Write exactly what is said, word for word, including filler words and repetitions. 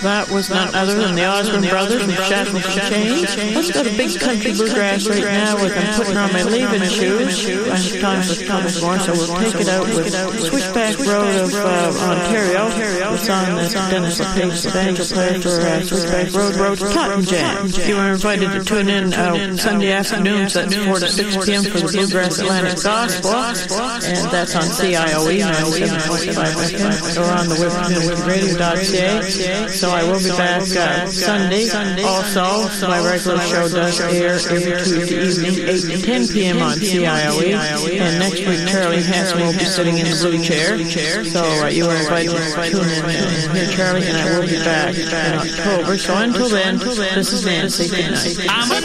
That was none other than the Osborne Brothers with Shackles and Chains. Let's go to big country bluegrass right now with I'm putting on my leaving shoes. I have time for Thomas More, so we'll take it out with Switchback Road of uh, Ontario. The song that Dennis LePage, the banjo player for uh, Switchback Road, wrote Cotton Jam. You are invited to tune in uh, Sunday afternoons, that's four to six p.m. for the Bluegrass Atlantic Gospel, and that's on C I O E ninety-seven point five F M or on the web community radio dot c a. So I will be back uh, Sunday. Also, my regular show does air every Tuesday evening, eight to ten p.m. on C I O E, and next week Charlie Hanson will be sitting in the blue chair. So uh, you are invited to tune in and hear Charlie, and I will be back in October. So until then, this is Nancy. Good night.